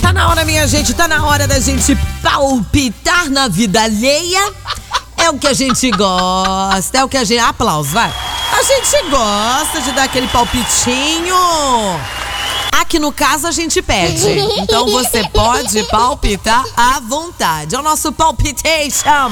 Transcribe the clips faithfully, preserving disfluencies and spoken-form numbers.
Tá na hora, minha gente, tá na hora da gente palpitar na vida alheia. É o que a gente gosta, é o que a gente... Aplausos, vai. A gente gosta de dar aquele palpitinho. Aqui no caso a gente pede. Então você pode palpitar à vontade. É o nosso palpitation.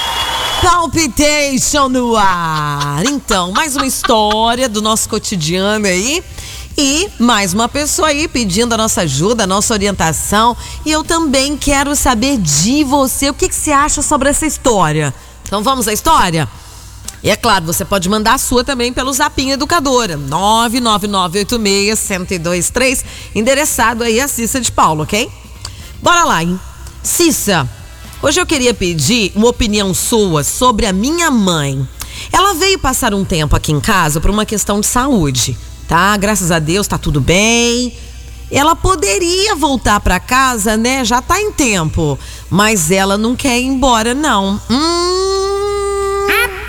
Palpitation no ar. Então, mais uma história do nosso cotidiano aí. E mais uma pessoa aí pedindo a nossa ajuda, a nossa orientação. E eu também quero saber de você. O que, que você acha sobre essa história? Então vamos à história? E é claro, você pode mandar a sua também pelo Zapinho Educadora. nove nove nove oito seis, um zero dois três. Endereçado aí a Cissa de Paulo, ok? Bora lá, hein? Cissa, hoje eu queria pedir uma opinião sua sobre a minha mãe. Ela veio passar um tempo aqui em casa por uma questão de saúde. Tá, graças a Deus tá tudo bem. Ela poderia voltar pra casa, né? Já tá em tempo. Mas ela não quer ir embora, não. Hum...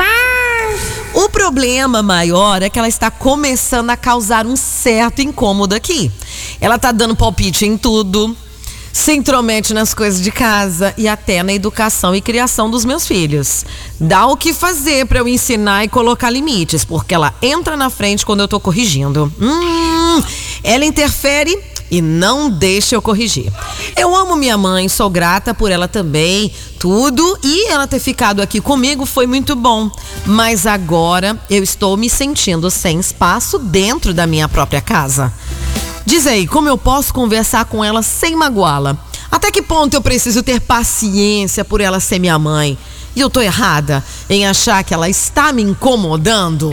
O problema maior é que ela está começando a causar um certo incômodo aqui. Ela tá dando palpite em tudo. Se intromete nas coisas de casa e até na educação e criação dos meus filhos. Dá o que fazer pra eu ensinar e colocar limites, porque ela entra na frente quando eu tô corrigindo. Hum, ela interfere e não deixa eu corrigir. Eu amo minha mãe, sou grata por ela também, tudo, e ela ter ficado aqui comigo foi muito bom. Mas agora eu estou me sentindo sem espaço dentro da minha própria casa. Diz aí, como eu posso conversar com ela sem magoá-la? Até que ponto eu preciso ter paciência por ela ser minha mãe? E eu tô errada em achar que ela está me incomodando?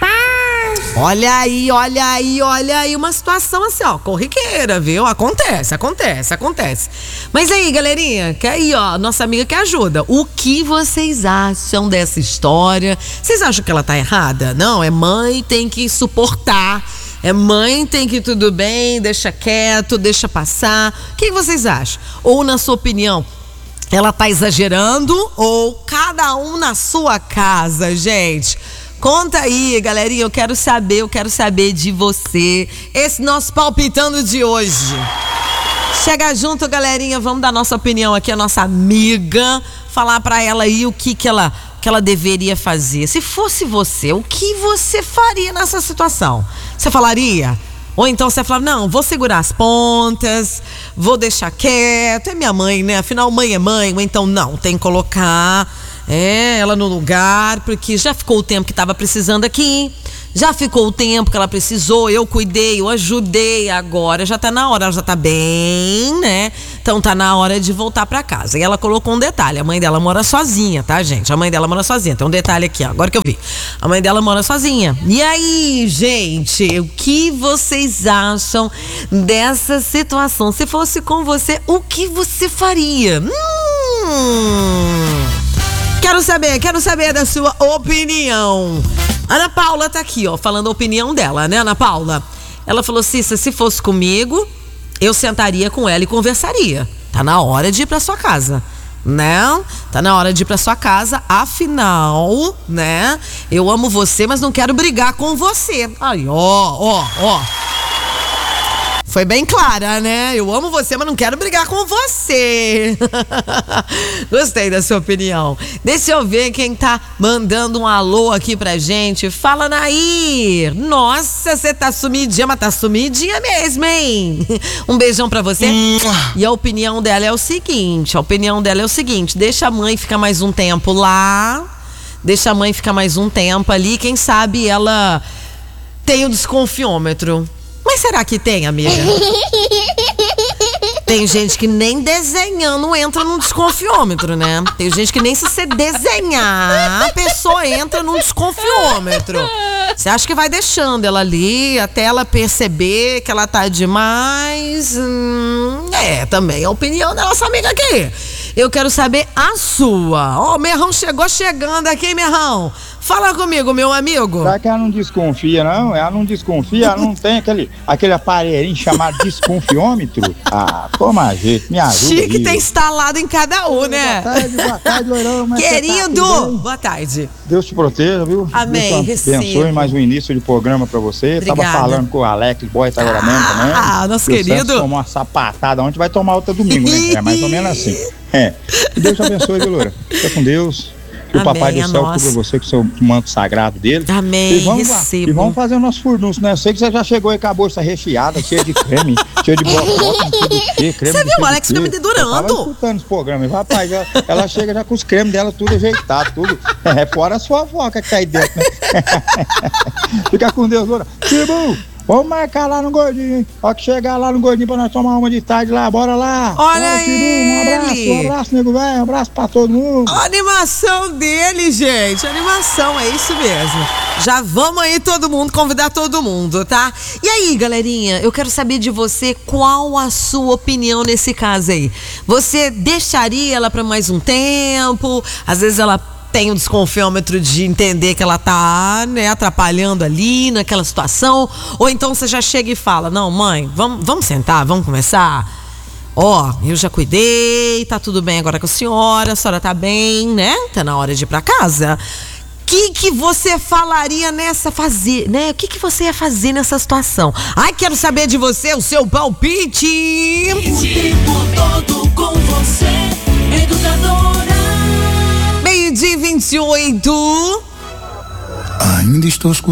Olha aí, olha aí, olha aí, uma situação assim, ó, corriqueira, viu? Acontece, acontece, acontece. Mas aí, galerinha, que aí, ó, nossa amiga que ajuda. O que vocês acham dessa história? Vocês acham que ela tá errada? Não, é mãe, tem que suportar. É mãe, tem que ir tudo bem, deixa quieto, deixa passar. O que vocês acham? Ou, na sua opinião, ela tá exagerando? Ou cada um na sua casa, gente? Conta aí, galerinha, eu quero saber, eu quero saber de você. Esse nosso palpitando de hoje. Chega junto, galerinha, vamos dar nossa opinião aqui, a nossa amiga. Falar pra ela aí o que que ela... que ela deveria fazer. Se fosse você, o que você faria nessa situação? Você falaria? Ou então você fala, não, vou segurar as pontas, vou deixar quieto, é minha mãe, né? Afinal, mãe é mãe, ou então não, tem que colocar é, ela no lugar, porque já ficou o tempo que estava precisando aqui, já ficou o tempo que ela precisou, eu cuidei, eu ajudei, agora já tá na hora, ela já tá bem, né? Então tá na hora de voltar pra casa. E ela colocou um detalhe, a mãe dela mora sozinha, tá, gente? A mãe dela mora sozinha, tem um detalhe aqui, ó, agora que eu vi. A mãe dela mora sozinha. E aí, gente, o que vocês acham dessa situação? Se fosse com você, o que você faria? Hum... Quero saber, quero saber da sua opinião. Ana Paula tá aqui, ó, falando a opinião dela, né, Ana Paula? Ela falou, Cissa, se fosse comigo, eu sentaria com ela e conversaria. Tá na hora de ir pra sua casa, né? Tá na hora de ir pra sua casa, afinal, né? Eu amo você, mas não quero brigar com você. Aí, ó, ó, ó. Foi bem clara, né? Eu amo você, mas não quero brigar com você. Gostei da sua opinião. Deixa eu ver quem tá mandando um alô aqui pra gente. Fala, Nair. Nossa, você tá sumidinha, mas tá sumidinha mesmo, hein? Um beijão pra você. E a opinião dela é o seguinte, a opinião dela é o seguinte, deixa a mãe ficar mais um tempo lá, deixa a mãe ficar mais um tempo ali, quem sabe ela tem o desconfiômetro. Mas será que tem, amiga? Tem gente que nem desenhando entra num desconfiômetro, né? Tem gente que nem se você desenhar, a pessoa entra num desconfiômetro. Você acha que vai deixando ela ali até ela perceber que ela tá demais? Hum, é, também a opinião da nossa amiga aqui. eu quero saber a sua. Ó, o Merrão chegou chegando aqui, hein, Merrão? Fala comigo, meu amigo. Será que ela não desconfia, não? Ela não desconfia, ela não tem aquele, aquele aparelhinho chamado desconfiômetro? Ah, toma jeito, me ajuda. Chique aí. Tem instalado em cada um, né? Boa tarde, boa tarde, Loirão. Mas querido, tá boa tarde. Deus te proteja, viu? Amém, Deus te abençoe mais um início de programa pra você. Obrigada. Tava falando com o Alex Boy, tá agora mesmo também. Ah, nosso e querido. O Santos tomou uma sapatada, ontem vai tomar outra domingo, né? É mais ou menos assim. É. Que Deus te abençoe, viu, Loura? Fica com Deus. Que Amém, o Papai do Céu cubra você com o seu manto sagrado dele. Amém, e vamos, recebo. E vamos fazer o nosso furdunço, né? Eu sei que você já chegou aí com a bolsa recheada, cheia de creme, cheia de brócolis, tudo o quê, creme. Você viu, o Alex fica me dedurando. Eu tava escutando esse programa. Rapaz, já, ela chega já com os cremes dela tudo ajeitado, tudo. É fora a sua foca que tá aí dentro, né? Fica com Deus, Loura. Tibu! Vamos marcar lá no Gordinho, hein? Ó que chegar lá no Gordinho pra nós tomar uma de tarde lá, bora lá. Olha Bora, aí. Tibu, um abraço, um abraço, nego velho, um abraço pra todo mundo. A animação dele, gente, animação, é isso mesmo. Já vamos aí todo mundo, convidar todo mundo, tá? E aí, galerinha, eu quero saber de você qual a sua opinião nesse caso aí. Você deixaria ela pra mais um tempo? Às vezes ela tem um desconfiômetro de entender que ela tá, né, atrapalhando ali naquela situação, ou então você já chega e fala, não, mãe, vamos, vamos sentar, vamos começar? Ó, oh, eu já cuidei, tá tudo bem agora com a senhora, a senhora tá bem, né? Tá na hora de ir pra casa. O que que você falaria nessa fazer, né? O que que você ia fazer nessa situação? Ai, quero saber de você, o seu palpite. O tempo todo com você, educadora. Meio-dia e vinte e oito. Ainda estou escutando.